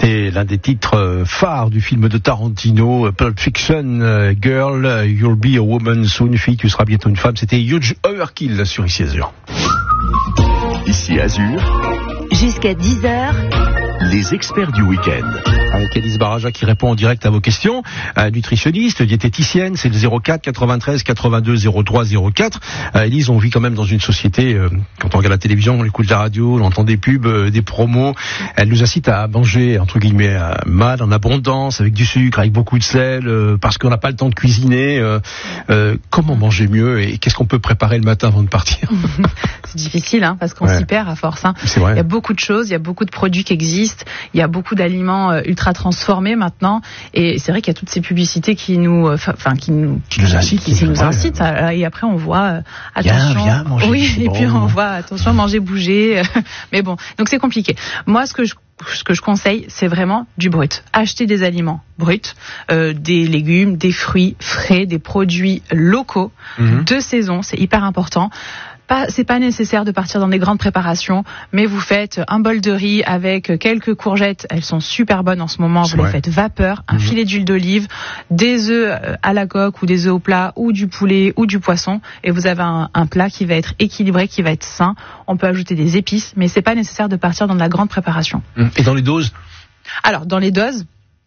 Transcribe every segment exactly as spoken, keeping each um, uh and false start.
C'était l'un des titres phares du film de Tarantino, Pulp Fiction, Girl, You'll Be a Woman Soon, fille, tu seras bientôt une femme. C'était Huge Overkill sur Ici Azur. Ici Azur. Jusqu'à dix heures. Les experts du week-end. Avec Élise Baraja qui répond en direct à vos questions. Euh, nutritionniste, diététicienne, c'est le zéro quatre quatre-vingt-treize quatre-vingt-deux zéro trois zéro quatre. Euh, Élise, on vit quand même dans une société, euh, quand on regarde la télévision, on écoute la radio, on entend des pubs, euh, des promos. Elle nous incite à manger, entre guillemets, euh, mal, en abondance, avec du sucre, avec beaucoup de sel, euh, parce qu'on n'a pas le temps de cuisiner. Euh, euh, comment manger mieux et qu'est-ce qu'on peut préparer le matin avant de partir? C'est difficile, hein, parce qu'on ouais. s'y perd à force. Hein. C'est vrai. Il y a beaucoup de choses, il y a beaucoup de produits qui existent, il y a beaucoup d'aliments euh, ultra transformés maintenant, et c'est vrai qu'il y a toutes ces publicités qui nous, enfin, euh, qui nous, qui nous incitent, qui, qui nous incitent. Euh, et après on voit euh, attention, viens, viens, manger, oui, et bon. puis on voit attention, manger, bouger. Mais bon, donc c'est compliqué. Moi, ce que je Ce que je conseille, c'est vraiment du brut. Acheter des aliments bruts, euh, des légumes, des fruits frais, des produits locaux, mmh. de saison, c'est hyper important. Pas, c'est pas nécessaire de partir dans des grandes préparations, mais vous faites un bol de riz avec quelques courgettes, elles sont super bonnes en ce moment, c'est vous vrai. Les faites vapeur, un mmh. filet d'huile d'olive, des œufs à la coque ou des œufs au plat, ou du poulet ou du poisson, et vous avez un, un plat qui va être équilibré, qui va être sain. On peut ajouter des épices, mais c'est pas nécessaire de partir dans de la grande préparation. Mmh. Et dans les doses? Alors, dans les doses,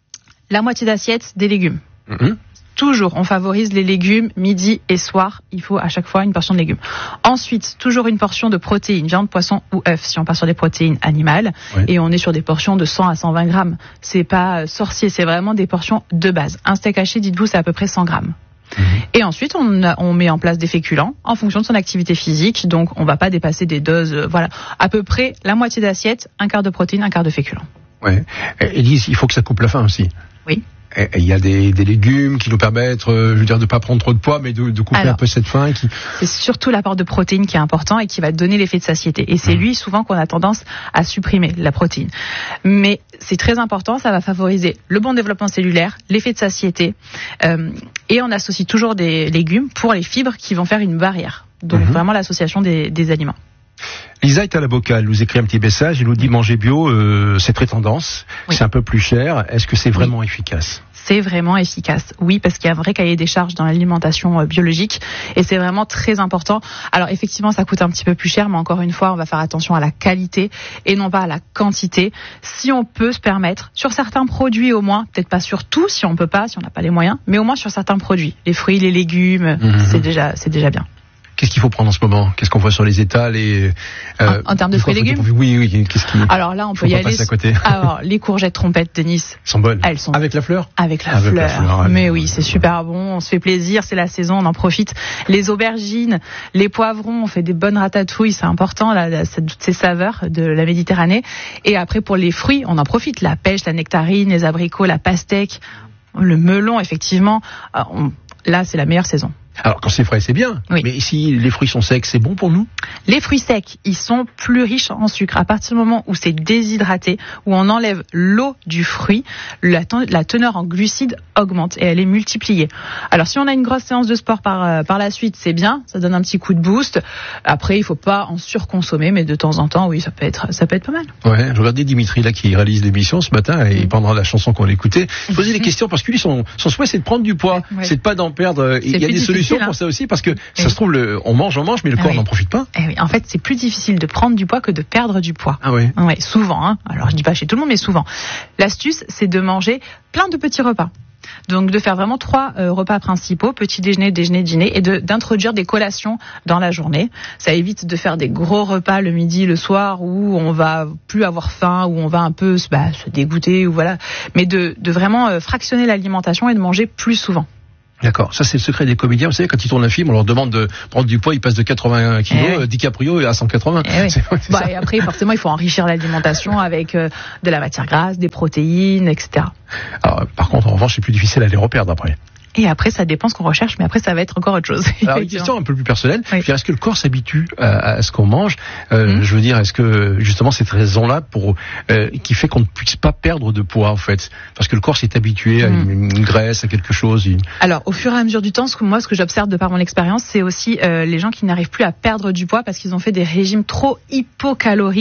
la moitié d'assiette des légumes. Mmh. Toujours, on favorise les légumes midi et soir. Il faut à chaque fois une portion de légumes. Ensuite, toujours une portion de protéines, viande, poisson ou œufs, si on part sur des protéines animales. Oui. Et on est sur des portions de cent à cent vingt grammes. C'est pas sorcier, c'est vraiment des portions de base. Un steak haché, dites-vous, c'est à peu près cent grammes. Mmh. Et ensuite, on, a, on met en place des féculents en fonction de son activité physique. Donc, on va pas dépasser des doses, euh, voilà. À peu près la moitié d'assiette, un quart de protéines, un quart de féculents. Ouais. Élise, il faut que ça coupe la faim aussi. Oui. Il y a des, des légumes qui nous permettent, euh, je veux dire, de pas prendre trop de poids, mais de, de couper Alors, un peu cette faim. Qui... C'est surtout l'apport de protéines qui est important et qui va donner l'effet de satiété. Et c'est mmh. lui, souvent, qu'on a tendance à supprimer, la protéine. Mais c'est très important, ça va favoriser le bon développement cellulaire, l'effet de satiété. Euh, et on associe toujours des légumes pour les fibres qui vont faire une barrière. Donc mmh. vraiment l'association des, des aliments. Lisa est à la Bocale, nous écrit un petit message, elle nous dit manger bio, euh, c'est très tendance, oui. c'est un peu plus cher. Est-ce que c'est vraiment oui. efficace? C'est vraiment efficace, oui, parce qu'il y a un vrai cahier des charges dans l'alimentation euh, biologique et c'est vraiment très important. Alors effectivement, ça coûte un petit peu plus cher, mais encore une fois, on va faire attention à la qualité et non pas à la quantité. Si on peut se permettre, sur certains produits au moins, peut-être pas sur tout, si on peut pas, si on n'a pas les moyens, mais au moins sur certains produits, les fruits, les légumes, mmh. c'est déjà, c'est déjà bien. Qu'est-ce qu'il faut prendre en ce moment? Qu'est-ce qu'on voit sur les étals et euh, en, en termes de fruits et légumes? Oui, oui. Qu'est-ce qui... Alors là, on peut y aller. À côté. Alors les courgettes trompettes de Nice sont bonnes. Elles sont avec la fleur. Avec la avec fleur. La fleur Mais oui, c'est super bon. On se fait plaisir. C'est la saison, on en profite. Les aubergines, les poivrons, on fait des bonnes ratatouilles. C'est important là, là toutes ces saveurs de la Méditerranée. Et après pour les fruits, on en profite. La pêche, la nectarine, les abricots, la pastèque, le melon. Effectivement, on... là c'est la meilleure saison. Alors quand c'est frais, c'est bien. Oui. Mais si les fruits sont secs, c'est bon pour nous? Les fruits secs, ils sont plus riches en sucre. À partir du moment où c'est déshydraté, où on enlève l'eau du fruit, la, ten- la teneur en glucides augmente et elle est multipliée. Alors si on a une grosse séance de sport par, euh, par la suite, c'est bien, ça donne un petit coup de boost. Après, il faut pas en surconsommer, mais de temps en temps, oui, ça peut être, ça peut être pas mal. Ouais, je regardais Dimitri là qui réalise l'émission ce matin et mmh. pendant la chanson qu'on écoutait, il posait des questions parce que lui, son, son souhait, c'est de prendre du poids, ouais. c'est de pas d'en perdre. Il y a des solutions pour ça aussi parce que oui. ça se trouve le, on mange on mange mais le corps oui. n'en profite pas. Eh oui. En fait c'est plus difficile de prendre du poids que de perdre du poids. Ah oui. Ouais, souvent hein. Alors je dis pas chez tout le monde mais souvent. L'astuce c'est de manger plein de petits repas. Donc de faire vraiment trois euh, repas principaux, petit déjeuner, déjeuner, dîner, et de, d'introduire des collations dans la journée. Ça évite de faire des gros repas le midi, le soir, où on va plus avoir faim, où on va un peu bah, se dégoûter, ou voilà. Mais de, de vraiment euh, fractionner l'alimentation et de manger plus souvent. D'accord, ça c'est le secret des comédiens. Vous savez, quand ils tournent un film, on leur demande de prendre du poids, ils passent de quatre-vingts kilos, eh oui. DiCaprio à cent quatre-vingts. Eh oui. c'est, c'est bah, et après, forcément, il faut enrichir l'alimentation avec euh, de la matière grasse, des protéines, et cetera. Alors, par contre, en revanche, c'est plus difficile à les reperdre après. Et après, ça dépend ce qu'on recherche, mais après, ça va être encore autre chose. Alors, une question un peu plus personnelle. Oui. Est-ce que le corps s'habitue à, à ce qu'on mange euh, mmh. Je veux dire, est-ce que justement cette raison-là pour euh, qui fait qu'on ne puisse pas perdre de poids en fait, parce que le corps s'est habitué mmh. à une, une graisse, à quelque chose. Une... Alors, au fur et à mesure du temps, ce que moi, ce que j'observe de par mon expérience, c'est aussi euh, les gens qui n'arrivent plus à perdre du poids parce qu'ils ont fait des régimes trop hypocaloriques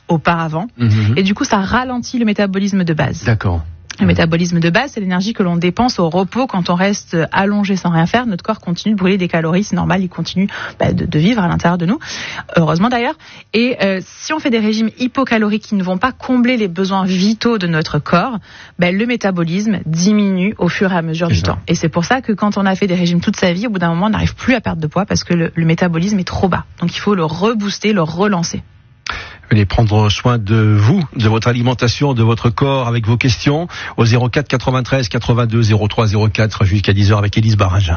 auparavant. Mmh. Et du coup, ça ralentit le métabolisme de base. D'accord. Le métabolisme de base, c'est l'énergie que l'on dépense au repos quand on reste allongé sans rien faire. Notre corps continue de brûler des calories, c'est normal, il continue bah, de, de vivre à l'intérieur de nous, heureusement d'ailleurs. Et euh, si on fait des régimes hypocaloriques qui ne vont pas combler les besoins vitaux de notre corps, bah, le métabolisme diminue au fur et à mesure c'est du ça. temps. Et c'est pour ça que quand on a fait des régimes toute sa vie, au bout d'un moment, on n'arrive plus à perdre de poids parce que le, le métabolisme est trop bas. Donc il faut le rebooster, le relancer. Venez prendre soin de vous, de votre alimentation, de votre corps avec vos questions au zéro quatre quatre-vingt-treize quatre-vingt-deux zéro trois zéro quatre jusqu'à dix heures avec Élise Barrage.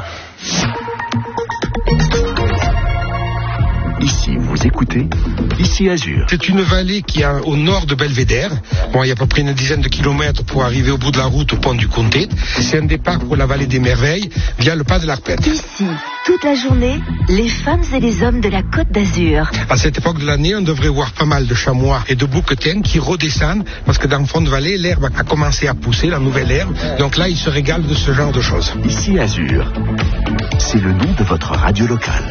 Ici, vous écoutez, ici Azur. C'est une vallée qui est au nord de Belvédère. Bon, il y a à peu près une dizaine de kilomètres pour arriver au bout de la route au pont du Comté. C'est un départ pour la vallée des Merveilles via le pas de l'Arpette. Ici, toute la journée, les femmes et les hommes de la Côte d'Azur. À cette époque de l'année, on devrait voir pas mal de chamois et de bouquetins qui redescendent parce que dans le fond de vallée, l'herbe a commencé à pousser, la nouvelle herbe. Donc là, ils se régalent de ce genre de choses. Ici Azur, c'est le nom de votre radio locale.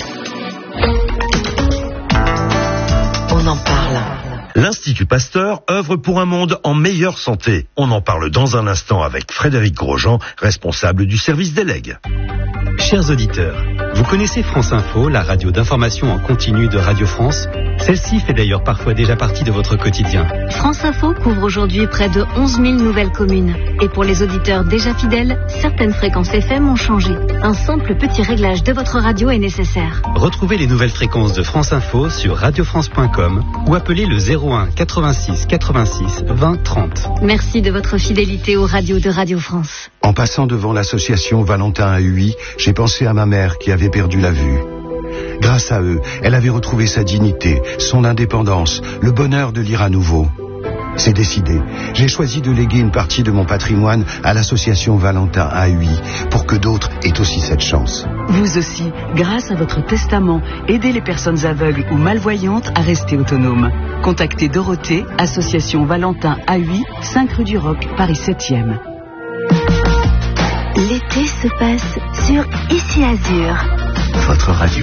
On en parle. L'Institut Pasteur œuvre pour un monde en meilleure santé. On en parle dans un instant avec Frédéric Grosjean, responsable du service des legs. Chers auditeurs, vous connaissez France Info, la radio d'information en continu de Radio France? Celle-ci fait d'ailleurs parfois déjà partie de votre quotidien. France Info couvre aujourd'hui près de onze mille nouvelles communes. Et pour les auditeurs déjà fidèles, certaines fréquences F M ont changé. Un simple petit réglage de votre radio est nécessaire. Retrouvez les nouvelles fréquences de France Info sur radio france point com ou appelez le zéro un quatre-vingt-six quatre-vingt-six vingt trente. Merci de votre fidélité aux radios de Radio France. En passant devant l'association Valentin à Huy, j'ai pensé à ma mère qui avait perdu la vue. Grâce à eux, elle avait retrouvé sa dignité, son indépendance, le bonheur de lire à nouveau. C'est décidé. J'ai choisi de léguer une partie de mon patrimoine à l'association Valentin à Huy pour que d'autres aient aussi cette chance. Vous aussi, grâce à votre testament, aidez les personnes aveugles ou malvoyantes à rester autonomes. Contactez Dorothée, association Valentin à Huy, cinq rue du Roc, Paris septième. L'été se passe sur Ici Azur. Votre radio.